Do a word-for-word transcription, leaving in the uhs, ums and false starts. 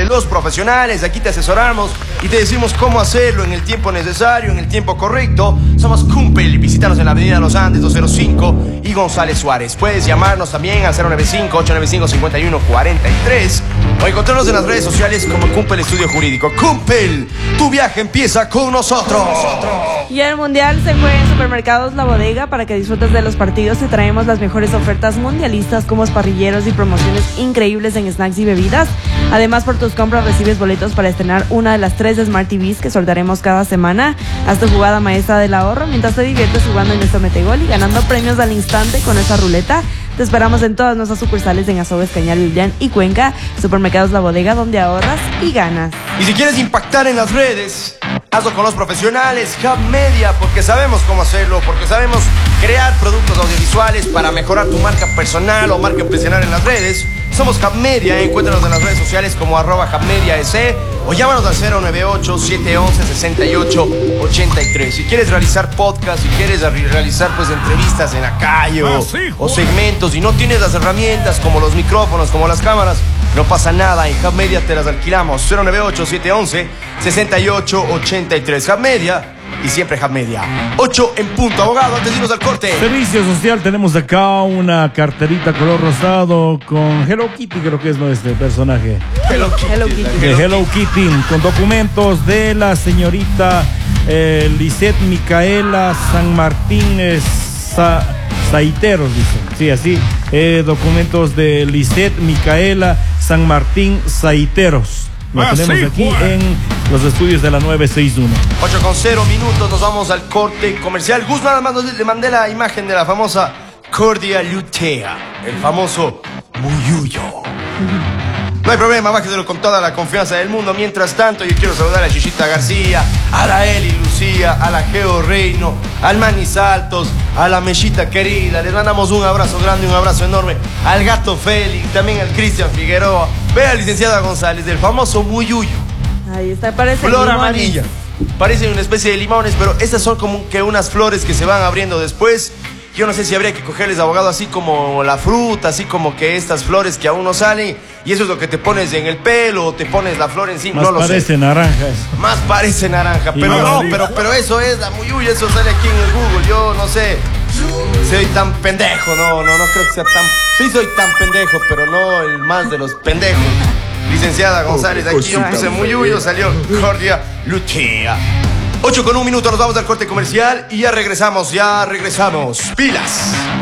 los profesionales. Aquí te asesoramos y te decimos cómo hacerlo en el tiempo necesario, en el tiempo correcto. Somos Cumpel y visítanos en la avenida Los Andes doscientos cinco y González Suárez. Puedes llamarnos también al cero nueve cinco, ocho nueve cinco, cinco uno cuatro tres o encontrarnos en las redes sociales como Cumpel Estudio Jurídico. Cumpel, tu viaje empieza con nosotros. Y el Mundial se juega en Supermercados La Bodega. Para que disfrutes de los partidos te traemos las mejores ofertas mundialistas como parrilleros y promociones increíbles en snacks y bebidas. Además, por tus compras recibes boletos para estrenar una de las tres Smart T Vs que sortearemos cada semana. Haz tu jugada maestra del ahorro mientras te diviertes jugando en nuestro Metegol y ganando premios al instante con esta ruleta. Te esperamos en todas nuestras sucursales en Azogues, Cañar, Villagrán y Cuenca. Supermercados La Bodega, donde ahorras y ganas. Y si quieres impactar en las redes, hazlo con los profesionales Hub Media, porque sabemos cómo hacerlo, porque sabemos crear productos audiovisuales para mejorar tu marca personal o marca empresarial en las redes. Somos Hub Media, encuéntranos en las redes sociales como arroba Hub Media S o llámanos al cero nueve ocho, siete uno uno, seis ocho ocho tres. Si quieres realizar podcast, si quieres realizar pues entrevistas en la calle o, o segmentos y no tienes las herramientas como los micrófonos, como las cámaras, no pasa nada, en Hub Media te las alquilamos. Cero nueve ocho, siete uno uno, seis ocho ocho tres. Hub Media y siempre Hub Media. ocho en punto. Abogado, antes de irnos al corte. Servicio social, tenemos acá una carterita color rosado con Hello Kitty, creo que es nuestro personaje. Hello Kitty. Hello Kitty. De Hello Kitty, con documentos de la señorita eh, Lisette Micaela San Martín eh, Sa, Saiteros, dice. Sí, así. Eh, documentos de Lisette Micaela San Martín Saiteros. Lo Ah, tenemos sí, aquí Juan. en los estudios de la nueve seis uno. ocho con cero minutos, nos vamos al corte comercial. Gus, nada más le mandé la imagen de la famosa Cordia Lutea, el famoso Muyuyo. No hay problema, bájeselo con toda la confianza del mundo. Mientras tanto, yo quiero saludar a Chichita García, a la Eli Lucía, a la Geo Reino, al Manny Saltos, a la Mechita querida. Les mandamos un abrazo grande, un abrazo enorme. Al Gato Félix, también al Cristian Figueroa. Vea, licenciada González, del famoso Muyuyo. Ahí está, parece Flor limones. amarilla. Parecen una especie de limones, pero estas son como que unas flores que se van abriendo después. Yo no sé si habría que cogerles, abogado, así como la fruta, así como que estas flores que aún no salen. Y eso es lo que te pones en el pelo o te pones la flor encima. Más No lo parece sé. naranja eso. Más parece naranja. Y Pero más no, arriba. pero, pero eso es la Muyuya, eso sale aquí en el Google. Yo no sé. Soy tan pendejo, no, no, no creo que sea tan. Sí, soy tan pendejo, pero no el más de los pendejos. Licenciada González, aquí yo puse Muyuyo, salió Cordia Lutea. ocho con un minuto, nos vamos al corte comercial y ya regresamos, ya regresamos. ¡Pilas!